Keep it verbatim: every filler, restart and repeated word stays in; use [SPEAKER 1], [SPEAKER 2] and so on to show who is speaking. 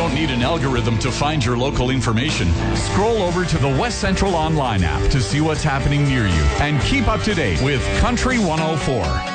[SPEAKER 1] don't need an algorithm to find your local information. Scroll over to the West Central Online app to see what's happening near you and keep up to date with Country one oh four.